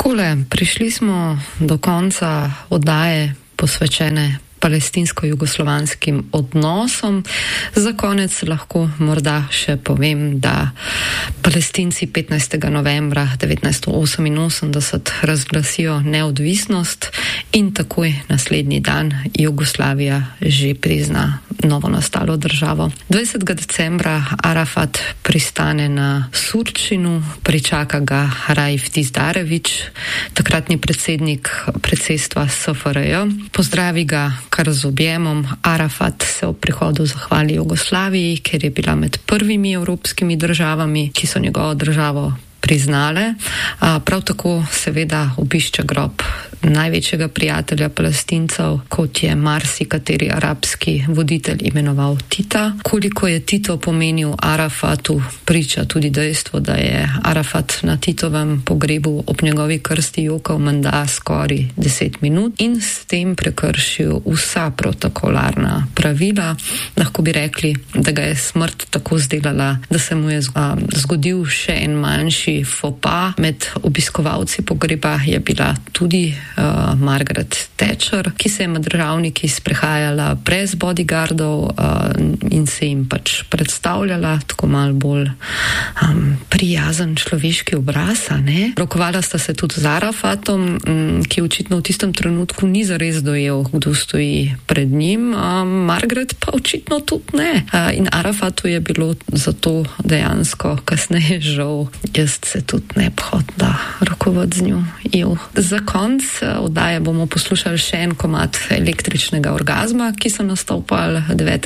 Takole, prišli smo do konca oddaje posvečene palestinsko-jugoslovanskim odnosom. Za konec lahko morda še povem, da Palestinci 15. novembra 1988 razglasijo neodvisnost in takoj naslednji dan Jugoslavija že prizna novo nastalo državo. 20. decembra Arafat pristane na Surčinu, pričaka ga Raif Dizdarević, takratni predsednik predsedstva SFRJ. Pozdravi ga kar z objemom. Arafat se ob prihodu zahvali Jugoslaviji, ker je bila med prvimi evropskimi državami, ki so njegovo državo priznale. Prav tako seveda obišče grob največjega prijatelja Palestincev, kot je marsikateri arabski voditelj imenoval Tita. Koliko je Tito pomenil Arafatu, priča tudi dejstvo, da je Arafat na Titovem pogrebu ob njegovi krsti jokal menda skoraj 10 minut in s tem prekršil vsa protokolarna pravila. Lahko bi rekli, da ga je smrt tako zdelala, da se mu je zgodil še en manjši fopa. Med obiskovalci pogreba je bila tudi Margaret Thatcher, ki se je med državniki sprehajala brez bodyguardov in se jim pač predstavljala tako malo bolj prijazen človeški obraz, ne? Rokovala sta se tudi z Arafatom, ki očitno v tistem trenutku ni zares dojel, kdo stoji pred njim. Margaret pa očitno tudi ne. In Arafatu je bilo zato dejansko kasneje žal. Jaz se tudi ne bi hotela rokovati z njo. Za konc oddaje bomo poslušali še en komad električnega orgazma, ki so nastopali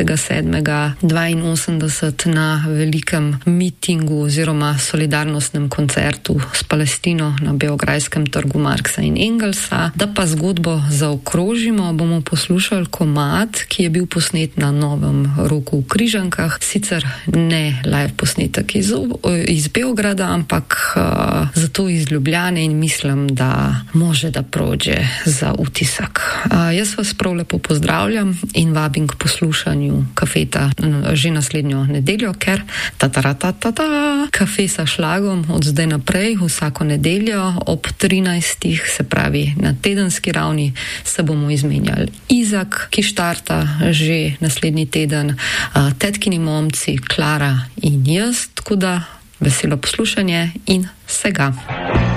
9.7.82 na velikem mitingu oziroma solidarnostnem koncertu s Palestino na Beograjskem trgu Marxa in Engelsa. Da pa zgodbo zaokrožimo, bomo poslušali komad, ki je bil posnet na Novem roku v Križankah. Sicer ne live posnetek iz Beograda, ampak zato iz Ljubljane in mislim, da može da prođe za utisak. Jaz vas prav lepo pozdravljam in vabim k poslušanju Kafeta že naslednjo nedeljo, ker Kafe sa šlagom od zdaj naprej vsako nedeljo ob 13. se pravi na tedenski ravni se bomo izmenjali. Izak, ki štarta že naslednji teden, tetkini momci, Klara in jaz, tako da veselo poslušanje in vsega.